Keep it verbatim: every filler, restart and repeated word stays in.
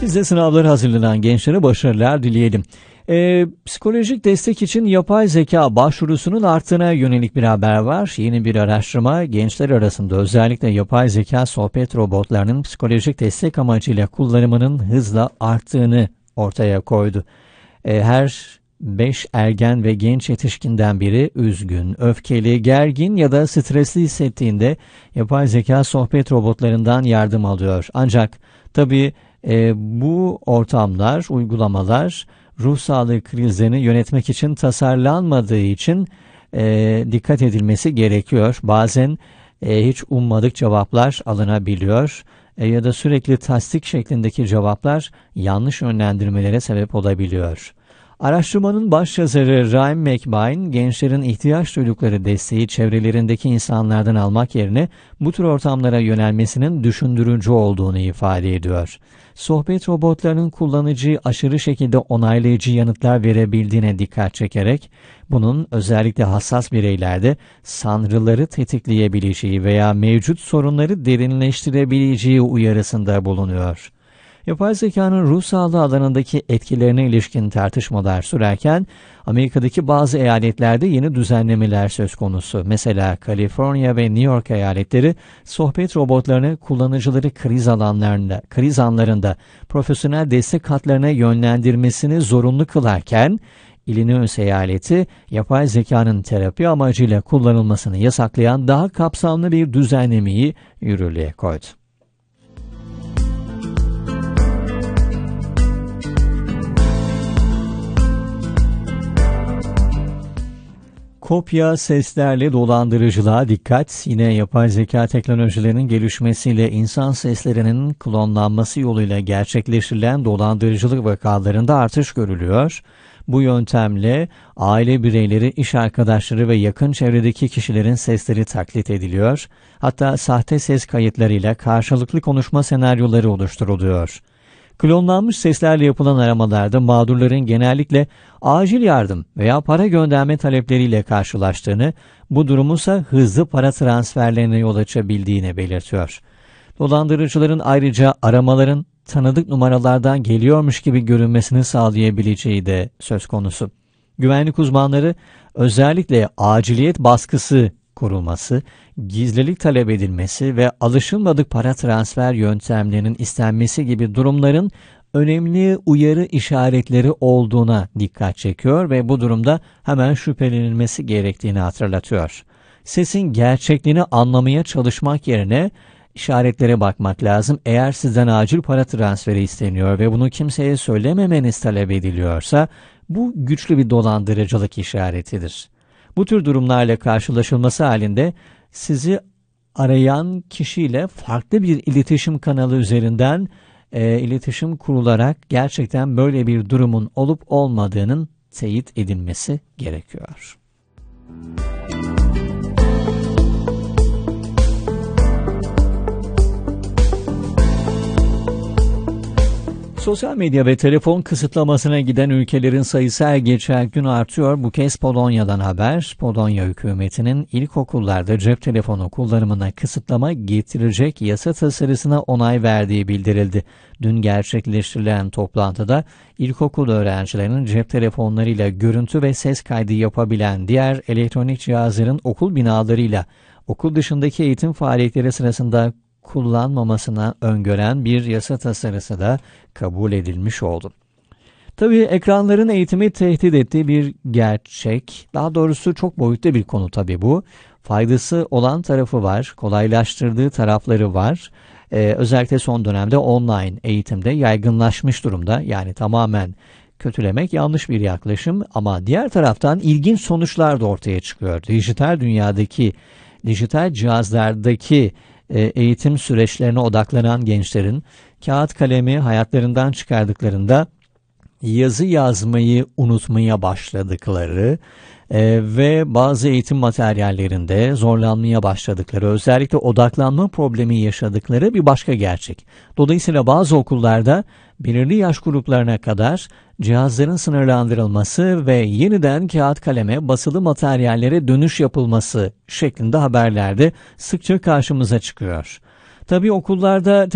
Biz de sınavlara hazırlanan gençlere başarılar dileyelim. Ee, psikolojik destek için yapay zeka başvurusunun arttığına yönelik bir haber var. Yeni bir araştırma gençler arasında özellikle yapay zeka sohbet robotlarının psikolojik destek amacıyla kullanımının hızla arttığını ortaya koydu. Ee, her beş ergen ve genç yetişkinden biri üzgün, öfkeli, gergin ya da stresli hissettiğinde yapay zeka sohbet robotlarından yardım alıyor. Ancak tabii e, bu ortamlar, uygulamalar ruh sağlığı krizlerini yönetmek için tasarlanmadığı için e, dikkat edilmesi gerekiyor. Bazen e, hiç ummadık cevaplar alınabiliyor e, ya da sürekli tasdik şeklindeki cevaplar yanlış yönlendirmelere sebep olabiliyor. Araştırmanın başyazarı Ryan McBain, gençlerin ihtiyaç duydukları desteği çevrelerindeki insanlardan almak yerine bu tür ortamlara yönelmesinin düşündürücü olduğunu ifade ediyor. Sohbet robotlarının kullanıcıyı aşırı şekilde onaylayıcı yanıtlar verebildiğine dikkat çekerek, bunun özellikle hassas bireylerde sanrıları tetikleyebileceği veya mevcut sorunları derinleştirebileceği uyarısında bulunuyor. Yapay zekanın ruh sağlığı alanındaki etkilerine ilişkin tartışmalar sürerken, Amerika'daki bazı eyaletlerde yeni düzenlemeler söz konusu. Mesela Kaliforniya ve New York eyaletleri sohbet robotlarını kullanıcıları kriz alanlarında, kriz anlarında profesyonel destek hatlarına yönlendirmesini zorunlu kılarken, Illinois eyaleti yapay zekanın terapi amacıyla kullanılmasını yasaklayan daha kapsamlı bir düzenlemeyi yürürlüğe koydu. Kopya seslerle dolandırıcılığa dikkat. Yine yapay zeka teknolojilerinin gelişmesiyle insan seslerinin klonlanması yoluyla gerçekleştirilen dolandırıcılık vakalarında artış görülüyor. Bu yöntemle aile bireyleri, iş arkadaşları ve yakın çevredeki kişilerin sesleri taklit ediliyor. Hatta sahte ses kayıtlarıyla karşılıklı konuşma senaryoları oluşturuluyor. Klonlanmış seslerle yapılan aramalarda mağdurların genellikle acil yardım veya para gönderme talepleriyle karşılaştığını, bu durumunsa hızlı para transferlerine yol açabildiğini belirtiyor. Dolandırıcıların ayrıca aramaların tanıdık numaralardan geliyormuş gibi görünmesini sağlayabileceği de söz konusu. Güvenlik uzmanları özellikle aciliyet baskısı kurulması, gizlilik talep edilmesi ve alışılmadık para transfer yöntemlerinin istenmesi gibi durumların önemli uyarı işaretleri olduğuna dikkat çekiyor ve bu durumda hemen şüphelenilmesi gerektiğini hatırlatıyor. Sesin gerçekliğini anlamaya çalışmak yerine işaretlere bakmak lazım. Eğer sizden acil para transferi isteniyor ve bunu kimseye söylememeniz talep ediliyorsa, bu güçlü bir dolandırıcılık işaretidir. Bu tür durumlarla karşılaşılması halinde sizi arayan kişiyle farklı bir iletişim kanalı üzerinden e, iletişim kurularak gerçekten böyle bir durumun olup olmadığının teyit edilmesi gerekiyor. Sosyal medya ve telefon kısıtlamasına giden ülkelerin sayısı her geçen gün artıyor. Bu kez Polonya'dan haber. Polonya hükümetinin ilkokullarda cep telefonu kullanımına kısıtlama getirecek yasa tasarısına onay verdiği bildirildi. Dün gerçekleştirilen toplantıda ilkokul öğrencilerinin cep telefonlarıyla görüntü ve ses kaydı yapabilen diğer elektronik cihazların okul binalarıyla okul dışındaki eğitim faaliyetleri sırasında kullanmamasına öngören bir yasa tasarısı da kabul edilmiş oldu. Tabii ekranların eğitimi tehdit ettiği bir gerçek. Daha doğrusu çok boyutlu bir konu tabii bu. Faydası olan tarafı var, kolaylaştırdığı tarafları var. Ee, özellikle son dönemde online eğitimde yaygınlaşmış durumda. Yani tamamen kötülemek yanlış bir yaklaşım ama diğer taraftan ilginç sonuçlar da ortaya çıkıyor. Dijital dünyadaki, dijital cihazlardaki eğitim süreçlerine odaklanan gençlerin kağıt kalemi hayatlarından çıkardıklarında yazı yazmayı unutmaya başladıkları e, ve bazı eğitim materyallerinde zorlanmaya başladıkları, özellikle odaklanma problemi yaşadıkları bir başka gerçek. Dolayısıyla bazı okullarda belirli yaş gruplarına kadar cihazların sınırlandırılması ve yeniden kağıt kaleme, basılı materyallere dönüş yapılması şeklinde haberlerde sıkça karşımıza çıkıyor. Tabii okullarda